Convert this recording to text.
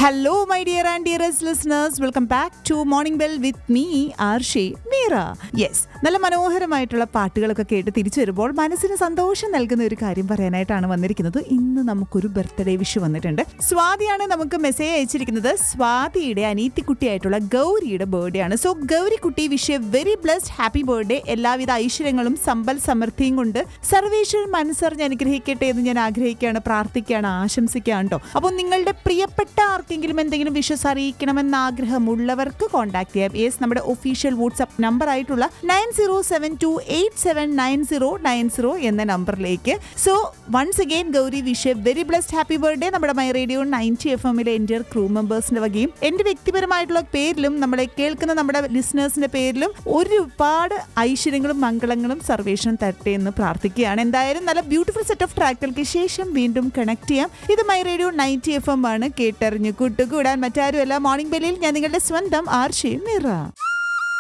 Hello, my dear and dearest listeners. Welcome back to Morning Bell with me, Arshi Meera. Yes, നല്ല മനോഹരമായിട്ടുള്ള പാട്ടുകളൊക്കെ കേട്ട് തിരിച്ചു വരുമ്പോൾ മനസ്സിന് സന്തോഷം നൽകുന്ന ഒരു കാര്യം പറയാനായിട്ടാണ് വന്നിരിക്കുന്നത്. ഇന്ന് നമുക്കൊരു ബർത്ത്ഡേ വിഷ് വന്നിട്ടുണ്ട്. സ്വാതിയാണ് നമുക്ക് മെസ്സേജ് അയച്ചിരിക്കുന്നത്. സ്വാതിയുടെ അനീത്തിക്കുട്ടിയായിട്ടുള്ള ഗൗരിയുടെ ബർത്ത്ഡേ ആണ്. സോ ഗൗരി കുട്ടി wish very blessed happy birthday. എല്ലാവിധ ഐശ്വര്യങ്ങളും സമ്പൽ സമൃദ്ധിയും കൊണ്ട് സർവേശ്വരൻ മനസ്സറിഞ്ഞ് അനുഗ്രഹിക്കട്ടെ എന്ന് ഞാൻ ആഗ്രഹിക്കുകയാണ്, പ്രാർത്ഥിക്കുകയാണ്, ആശംസിക്കുകയാണ് കേട്ടോ. അപ്പോൾ നിങ്ങളുടെ പ്രിയപ്പെട്ട ആർക്കെങ്കിലും എന്തെങ്കിലും വിഷസ് അറിയിക്കണമെന്ന ആഗ്രഹമുള്ളവർക്ക് കോൺടാക്ട് ചെയ്യാം. യെസ്, നമ്മുടെ ഒഫീഷ്യൽ വാട്സ്ആപ്പ് നമ്പർ ആയിട്ടുള്ള 9072879090 എന്ന നമ്പറിലേക്ക്. So once again Gauri wish very blessed happy birthday. നമ്മുടെ മൈ റേഡിയോ 90 FM-ലെ എൻ്റെ ക്രൂ മെമ്പേഴ്സിന്റെ വകയും എൻ്റെ വ്യക്തിപരമായിട്ടുള്ള പേരിലും നമ്മളെ കേൾക്കുന്ന നമ്മുടെ ലിസണേഴ്സിന്റെ പേരിലും ഒരുപാട് ഐശ്വര്യങ്ങളും മംഗളങ്ങളും സർവേശ്വരൻ തരട്ടെ എന്ന് പ്രാർത്ഥിക്കുകയാണ്. എന്തായാലും നല്ല ബ്യൂട്ടിഫുൾ സെറ്റ് ഓഫ് ട്രാക്കുകൾക്ക് ശേഷം വീണ്ടും കണക്ട് ചെയ്യാം. ഇത് മൈ റേഡിയോ 90 FM ആണ്. കേട്ടറിഞ്ഞു കൂട്ടുകൂടാൻ മറ്റാരുമല്ല. മോർണിംഗ് ബെല്ലിൽ ഞാൻ നിങ്ങളുടെ സ്വന്തം ആർഷി മീറ.